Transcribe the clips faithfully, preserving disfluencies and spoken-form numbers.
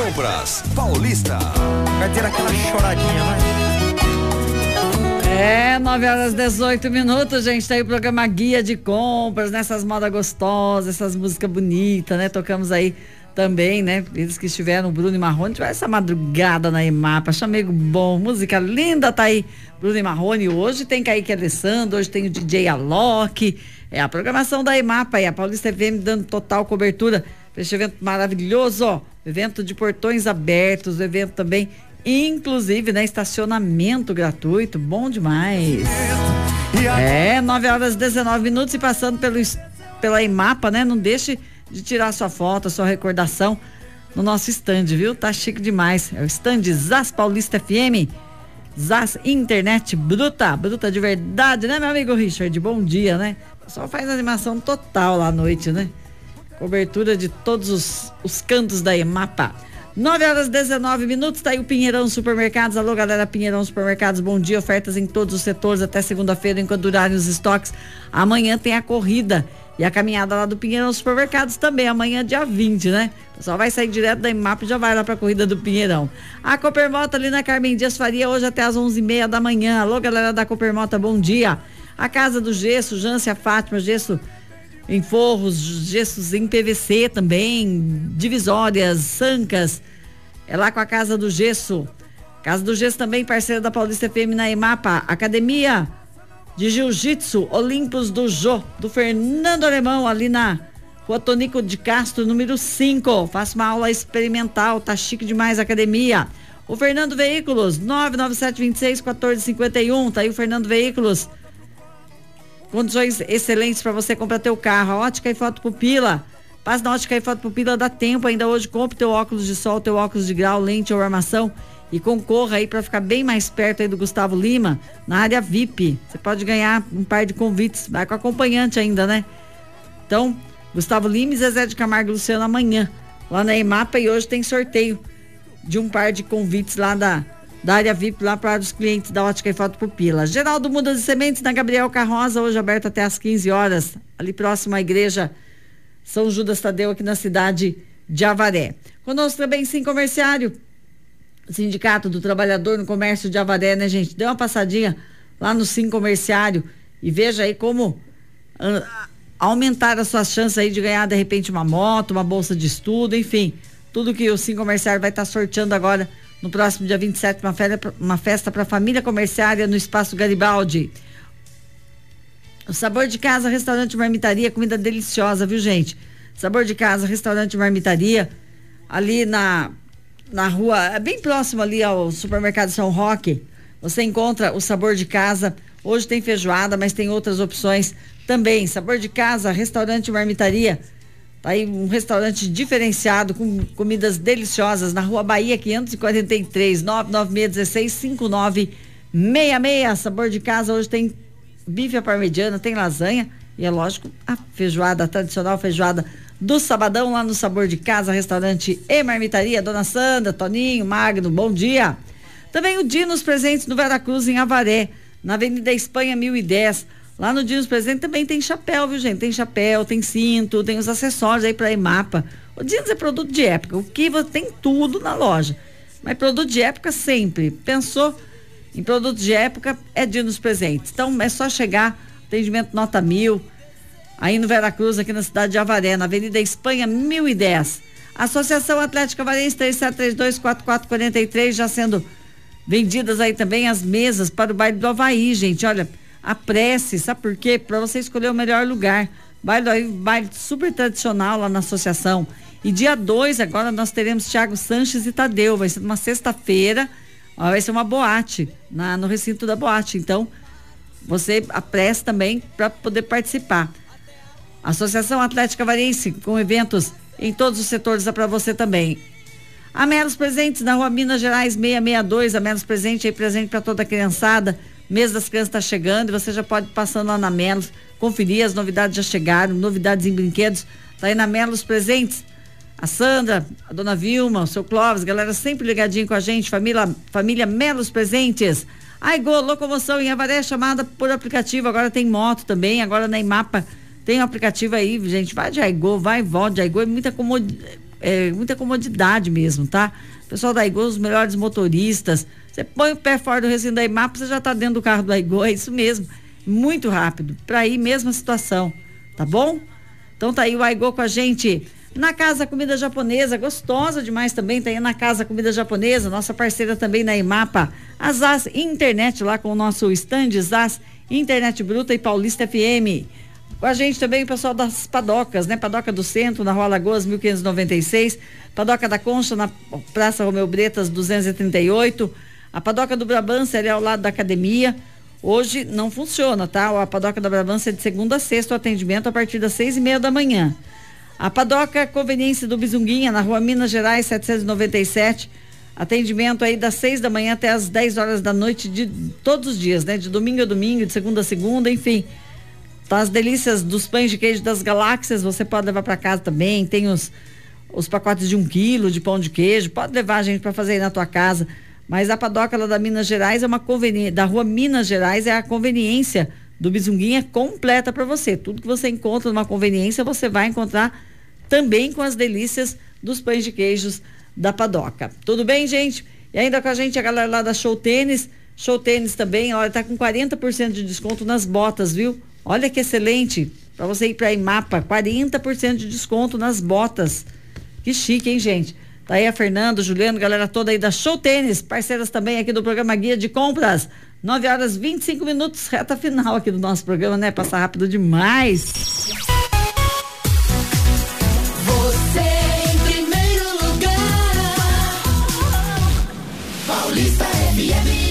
Compras Paulista. Vai ter aquela choradinha, vai. É, nove horas e dezoito minutos, gente. Tá aí o programa Guia de Compras, nessas modas gostosas, essas músicas bonitas, né? Tocamos aí também, né? Eles que estiveram, Bruno e Marrone, tiveram essa madrugada na EMAPA, chamego bom, música linda, tá aí Bruno e Marrone. Hoje tem Kaique Alessandro, hoje tem o D J Alok. É a programação da EMAPA e a Paulista F M dando total cobertura para este evento maravilhoso, ó. Evento de portões abertos, o evento também, inclusive, né? Estacionamento gratuito, bom demais. É, nove horas e dezenove minutos e passando pelo, pela EMAPA, né? Não deixe de tirar sua foto, sua recordação no nosso stand, viu? Tá chique demais. É o stand Zaz Paulista F M, Zaz Internet Bruta, bruta de verdade, né, meu amigo Richard? Bom dia, né? O pessoal faz animação total lá à noite, né? Cobertura de todos os, os cantos da EMAPA. nove horas e dezenove minutos, tá aí o Pinheirão Supermercados. Alô, galera, Pinheirão Supermercados, bom dia. Ofertas em todos os setores até segunda-feira, enquanto durarem os estoques. Amanhã tem a corrida e a caminhada lá do Pinheirão Supermercados também, amanhã dia vinte, né? O pessoal vai sair direto da EMAPA e já vai lá pra corrida do Pinheirão. A Coopermota ali na Carmen Dias Faria, hoje até às onze e meia da manhã. Alô, galera da Coopermota, bom dia. A Casa do Gesso, Jância Fátima, gesso em forros, gessos em P V C também, divisórias, sancas, é lá com a Casa do Gesso. Casa do Gesso também, parceira da Paulista F M na EMAPA. Academia de Jiu-Jitsu Olimpos do Jô, do Fernando Alemão, ali na Rua Tonico de Castro, número cinco. Faça uma aula experimental, tá chique demais a academia. O Fernando Veículos, nove nove sete dois seis um quatro cinco um, tá aí o Fernando Veículos. Condições excelentes para você comprar teu carro. A Ótica e Foto Pupila. Passa na Ótica e Foto Pupila, dá tempo ainda hoje. Compre teu óculos de sol, teu óculos de grau, lente ou armação e concorra aí para ficar bem mais perto aí do Gustavo Lima, na área V I P. Você pode ganhar um par de convites, vai com acompanhante ainda, né? Então, Gustavo Lima e Zezé de Camargo e Luciano amanhã, lá na EMAPA, e hoje tem sorteio de um par de convites lá da da área V I P lá para os clientes da Ótica e Foto Pupila. Geraldo Mudas e Sementes na Gabriel Carroza, hoje aberto até às quinze horas, ali próximo à igreja São Judas Tadeu, aqui na cidade de Avaré. Conosco também Sim Comerciário, Sindicato do Trabalhador no Comércio de Avaré, né, gente? Dê uma passadinha lá no Sim Comerciário e veja aí como uh, aumentar as suas chances aí de ganhar de repente uma moto, uma bolsa de estudo, enfim, tudo que o Sim Comerciário vai estar sorteando agora no próximo dia vinte e sete, uma, festa, uma festa para a família comerciária no Espaço Garibaldi. O Sabor de Casa, restaurante marmitaria, comida deliciosa, viu, gente? Sabor de Casa, restaurante marmitaria, ali na, na rua, bem próximo ali ao supermercado São Roque, você encontra o Sabor de Casa. Hoje tem feijoada, mas tem outras opções também. Sabor de Casa, restaurante marmitaria. Tá aí um restaurante diferenciado com comidas deliciosas na Rua Bahia quinhentos e quarenta e três, nove nove seis um seis cinco nove seis seis. Sabor de Casa, hoje tem bife à parmegiana, tem lasanha e é lógico a feijoada, a tradicional feijoada do sabadão lá no Sabor de Casa, restaurante e marmitaria. Dona Sandra, Toninho, Magno, bom dia. Também o Dinos Presentes no Veracruz, em Avaré, na Avenida Espanha mil e dez. Lá no Dinos Presente também tem chapéu, viu, gente? Tem chapéu, tem cinto, tem os acessórios aí pra EMAPA. O Dinos é produto de época, o que tem tudo na loja. Mas produto de época sempre. Pensou em produto de época, é Dinos Presentes. Então é só chegar, atendimento nota mil, aí no Veracruz, aqui na cidade de Avaré, na Avenida Espanha mil e dez. Associação Atlética Avarense três sete três dois quatro quatro quatro três, já sendo vendidas aí também as mesas para o baile do Havaí, gente. Olha, apresse, sabe por quê? Para você escolher o melhor lugar. Baile, baile super tradicional lá na associação. E dia dois agora nós teremos Thiago Sanches e Tadeu. Vai ser uma sexta-feira, vai ser uma boate na, no recinto da boate. Então, você apresse também para poder participar. Associação Atlética Avarense, com eventos em todos os setores, é para você também. A Melos Presentes na Rua Minas Gerais seiscentos e sessenta e dois. A Melos Presente aí, presente para toda a criançada. Mês das Crianças está chegando e você já pode ir passando lá na Melos, conferir, as novidades já chegaram, novidades em brinquedos, tá aí na Melos Presentes. A Sandra, a dona Vilma, o seu Clóvis, galera sempre ligadinho com a gente, família, família Melos Presentes. Aigo, locomoção em Avaré, chamada por aplicativo, agora tem moto também, agora na EMAPA tem um aplicativo aí, gente, vai de Aigo, vai e volta de Aigo, é muita comodidade, é, muita comodidade mesmo, tá? Pessoal da Aigô, os melhores motoristas. Você põe o pé fora do recinto da IMAPA, você já tá dentro do carro do Aigô, é isso mesmo. Muito rápido, para ir mesma situação, tá bom? Então tá aí o Aigô com a gente. Na Casa Comida Japonesa, gostosa demais também, tá aí na Casa Comida Japonesa, nossa parceira também na IMAPA, a Zaz Internet, lá com o nosso stand Zaz Internet Bruta e Paulista F M. Com a gente também o pessoal das Padocas, né? Padoca do Centro, na Rua Lagoas, mil quinhentos e noventa e seis, Padoca da Concha, na Praça Romeu Bretas, duzentos e trinta e oito, a Padoca do Brabância, ali ao lado da academia. Hoje não funciona, tá? A Padoca da Brabância é de segunda a sexta, o atendimento a partir das seis e meia da manhã. A Padoca Conveniência do Bizunguinha, na Rua Minas Gerais, setecentos e noventa e sete, atendimento aí das seis da manhã até as dez horas da noite de todos os dias, né? De domingo a domingo, de segunda a segunda, enfim. Tá as delícias dos pães de queijo das galáxias, você pode levar para casa também, tem os, os pacotes de um quilo de pão de queijo, pode levar a gente para fazer aí na tua casa, mas a Padoca lá da Minas Gerais é uma conveniência, da Rua Minas Gerais é a conveniência do Bizunguinha completa para você, tudo que você encontra numa conveniência você vai encontrar também com as delícias dos pães de queijos da Padoca. Tudo bem, gente? E ainda com a gente a galera lá da Show Tênis, Show Tênis também, olha, tá com quarenta por cento de desconto nas botas, viu? Olha que excelente, para você ir para IMAPA, quarenta por cento de desconto nas botas. Que chique, hein, gente? Tá aí a Fernando, Juliano, galera toda aí da Show Tênis, parceiras também aqui do programa Guia de Compras. nove horas e vinte e cinco minutos, reta final aqui do nosso programa, né? Passa rápido demais. Você em primeiro lugar. Paulista F M.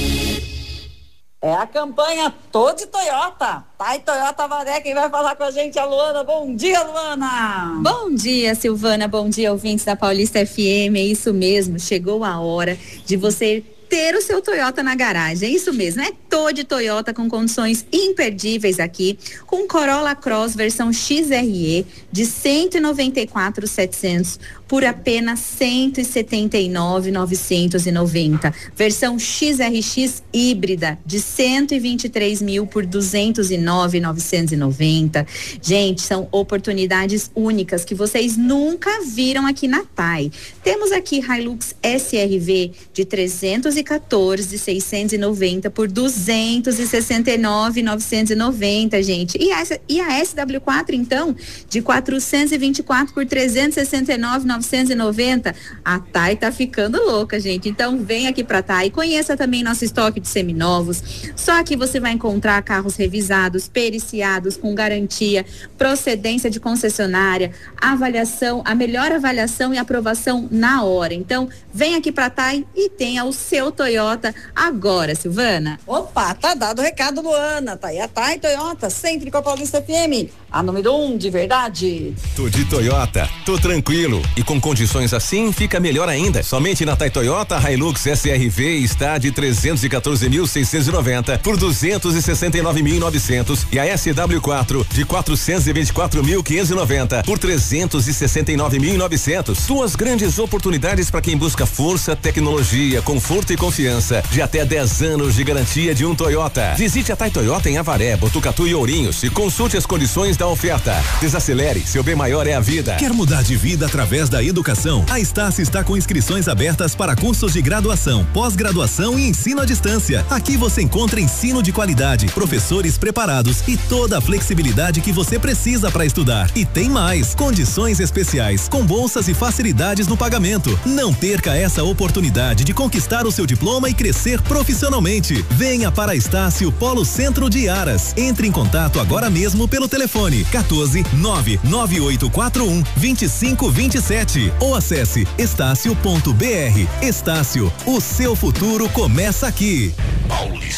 É a campanha Tô de Toyota. Tá, e Toyota Avaré, quem vai falar com a gente é a Luana. Bom dia, Luana. Bom dia, Silvana. Bom dia, ouvintes da Paulista F M. É isso mesmo, chegou a hora de você ter o seu Toyota na garagem, é isso mesmo, é Tô de Toyota com condições imperdíveis aqui, com Corolla Cross versão X R E de cento e noventa e quatro mil e setecentos por apenas cento e setenta e nove mil novecentos e noventa, versão X R X híbrida de cento e vinte e três mil por duzentos e nove mil novecentos e noventa. Gente, são oportunidades únicas que vocês nunca viram aqui na T A I. Temos aqui Hilux S R V de trezentos e quatorze mil seiscentos e noventa por duzentos e sessenta e nove mil novecentos e noventa, gente. E essa e a S W quatro então de quatrocentos e vinte e quatro por trezentos e sessenta e nove mil novecentos e noventa. A T A I tá ficando louca, gente. Então vem aqui pra T A I, conheça também nosso estoque de seminovos. Só aqui você vai encontrar carros revisados, periciados, com garantia, procedência de concessionária, avaliação, a melhor avaliação e aprovação na hora. Então vem aqui pra T A I e tenha o seu Toyota agora, Silvana. Opa, tá dado o recado, Luana. Tá aí a T A I Toyota, sempre com a Paulista F M, a número um de verdade. Tô de Toyota, tô tranquilo. E com condições assim, fica melhor ainda. Somente na T A I Toyota, Hilux S R V está de trezentos e quatorze mil seiscentos e noventa por duzentos e sessenta e nove mil e novecentos e a S W quatro de quatrocentos e vinte e quatro mil quinhentos e noventa por trezentos e sessenta e nove mil e novecentos. Duas grandes oportunidades para quem busca força, tecnologia, conforto e confiança. De até dez anos de garantia de um Toyota. Visite a T A I Toyota em Avaré, Botucatu e Ourinhos e consulte as condições da oferta. Desacelere, seu bem maior é a vida. Quer mudar de vida através da educação? A Estácio está com inscrições abertas para cursos de graduação, pós-graduação e ensino à distância. Aqui você encontra ensino de qualidade, professores preparados e toda a flexibilidade que você precisa para estudar. E tem mais, condições especiais, com bolsas e facilidades no pagamento. Não perca essa oportunidade de conquistar o seu diploma e crescer profissionalmente. Venha para a Estácio Polo Centro de Aras. Entre em contato agora mesmo pelo telefone quatorze, nove nove oito quatro um, vinte e cinco vinte e sete ou acesse estácio ponto br. Estácio, o seu futuro começa aqui. Paulista.